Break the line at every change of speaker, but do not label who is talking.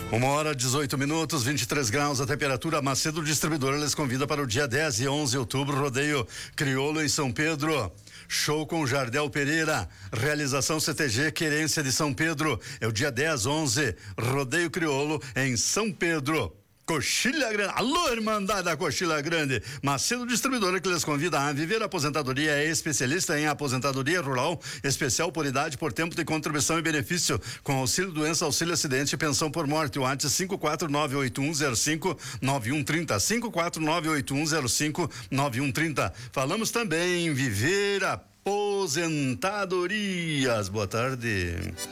1h18, 23 graus a temperatura. Macedo Distribuidora les convida para o dia 10 e 11 de outubro, rodeio Crioulo em São Pedro. Show com Jardel Pereira, realização CTG Querência de São Pedro. É o dia 10, 11, rodeio Crioulo em São Pedro. Coxilha Grande, alô Irmandade da Coxilha Grande, Macedo Distribuidora que les convida a viver a aposentadoria, é especialista em aposentadoria rural, especial por idade, por tempo de contribuição e benefício, com auxílio doença, auxílio acidente e pensão por morte. O WhatsApp 54981059130, 54981059130. Falamos também em viver aposentadorias. Boa tarde.